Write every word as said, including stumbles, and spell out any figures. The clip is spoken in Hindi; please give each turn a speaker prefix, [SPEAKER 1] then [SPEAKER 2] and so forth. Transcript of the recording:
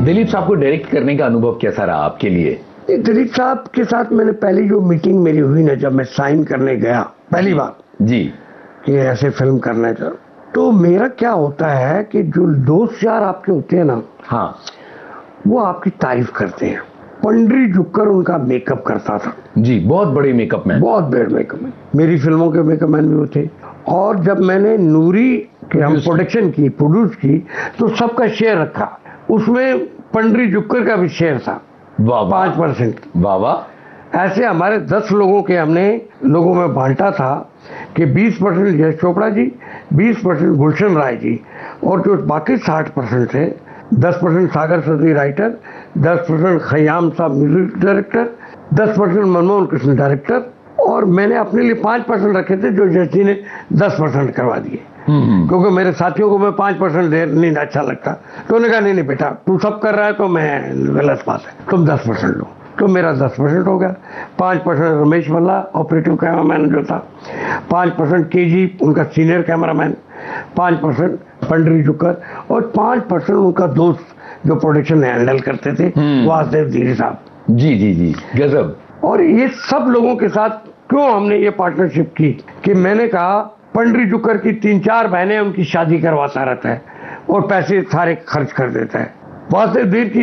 [SPEAKER 1] दिलीप साहब को डायरेक्ट करने का अनुभव कैसा रहा आपके लिए?
[SPEAKER 2] दिलीप साहब के साथ मैंने पहली जो मीटिंग मेरी हुई ना, जब मैं साइन करने गया पहली बार
[SPEAKER 1] जी
[SPEAKER 2] कि ऐसे फिल्म करना है, तो मेरा क्या होता है कि जो दोस्त यार आपके होते हैं ना, हाँ, वो आपकी तारीफ करते हैं। पंडरी जुक्कर उनका मेकअप करता था
[SPEAKER 1] जी, बहुत बड़े मेकअप मैन,
[SPEAKER 2] बहुत बड़े मेकअप मैन, मेरी फिल्मों के मेकअप मैन भी वो थे। और जब मैंने नूरी के हम प्रोडक्शन की प्रोड्यूस की तो सबका शेयर रखा, उसमें पंडरी जुक्कर का भी शेयर था पाँच परसेंट।
[SPEAKER 1] वाह वाह।
[SPEAKER 2] ऐसे हमारे दस लोगों के हमने लोगों में बांटा था कि बीस परसेंट यश चोपड़ा जी, बीस परसेंट गुलशन राय जी, और जो बाकी साठ परसेंट थे, दस परसेंट सागर सदी राइटर, दस परसेंट खयाम साहब म्यूजिक डायरेक्टर, दस परसेंट मनमोहन कृष्ण डायरेक्टर, और मैंने अपने लिए पाँच परसेंट रखे थे जो यश जी ने दस परसेंट करवा दिए, क्योंकि मेरे साथियों को मैं पाँच परसेंट दे नहीं अच्छा लगता। तो उन्होंने कहा नहीं नहीं बेटा, तू सब कर रहा है तो मैं गलत बात है, तुम दस परसेंट लो। तो मेरा दस परसेंट हो गया। पाँच percent Ramesh Bhalla operative cameraman जो था, पाँच परसेंट के जी उनका सीनियर कैमरामैन, पाँच परसेंट पंडरी जुक्कर, और पाँच परसेंट उनका दोस्त जो प्रोडक्शन हैंडल करते थे, वासुदेव धीरे साहब।
[SPEAKER 1] जी जी जी, गजब।
[SPEAKER 2] और ये सब लोगों के साथ क्यों हमने ये पार्टनरशिप की कि मैंने कहा पंडरी जुक्कर की तीन चार बहनें, उनकी शादी करवाता रहता है और पैसे सारे खर्च कर देता है। वासुदेव धीरे की